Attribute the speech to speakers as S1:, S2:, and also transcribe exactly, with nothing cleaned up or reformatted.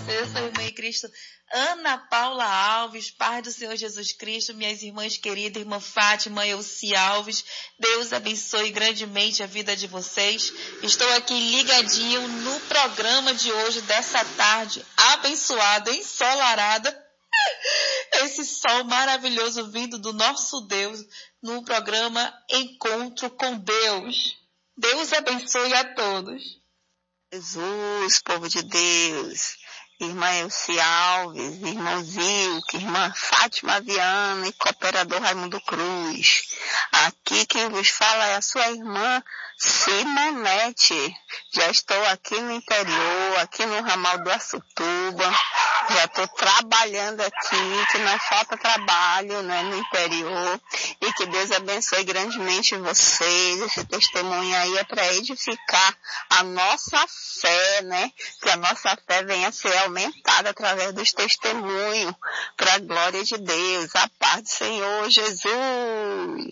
S1: Eu sou a irmã em Cristo Ana Paula Alves, paz do Senhor Jesus Cristo, minhas irmãs queridas, irmã Fátima, Elci Alves, Deus abençoe grandemente a vida de vocês. Estou aqui ligadinho no programa de hoje, dessa tarde abençoada, ensolarada, esse sol maravilhoso vindo do nosso Deus, no programa Encontro com Deus. Deus abençoe a todos.
S2: Jesus, povo de Deus, irmã Elci Alves, irmão Zilke, irmã Fátima Viana e cooperador Raimundo Cruz. Aqui quem vos fala é a sua irmã Simonete. Já estou aqui no interior, aqui no ramal do Açutuba. Já estou trabalhando aqui, que não falta trabalho, né, no interior. E que Deus abençoe grandemente vocês. Esse testemunho aí é para edificar a nossa fé, né? Que a nossa fé venha a ser aumentada através dos testemunhos, para a glória de Deus. A paz do Senhor Jesus.